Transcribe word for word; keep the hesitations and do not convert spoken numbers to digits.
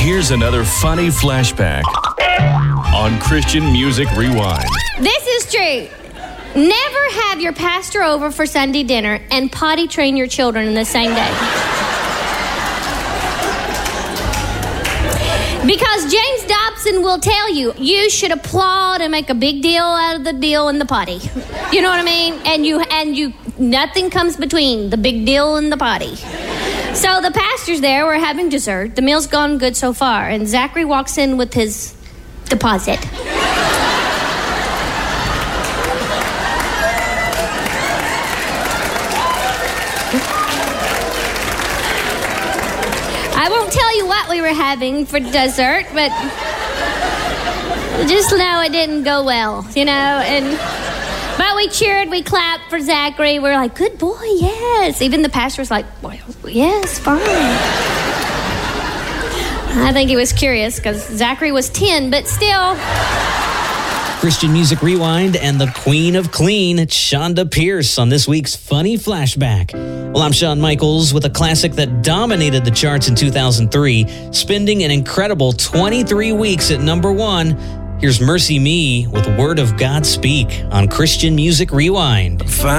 Here's another funny flashback on Christian Music Rewind. This is true. Never have your pastor over for Sunday dinner and potty train your children in the same day. Because James Dobson will tell you, you should applaud and make a big deal out of the deal in the potty. You know what I mean? And you, and you, nothing comes between the big deal and the potty. So the pastors there were having dessert. The meal's gone good so far. And Zachary walks in with his deposit. I won't tell you what we were having for dessert, but just know it didn't go well, you know, and but we cheered, we clapped for Zachary. We were like, good boy, yes. Even the pastor was like, well, yes, fine. I think he was curious because Zachary was ten, but still. Christian Music Rewind and the Queen of Clean, Shonda Pierce, on this week's Funny Flashback. Well, I'm Shawn Michaels with a classic that dominated the charts in two thousand three, spending an incredible twenty-three weeks at number one. Here's Mercy Me with Word of God Speak on Christian Music Rewind.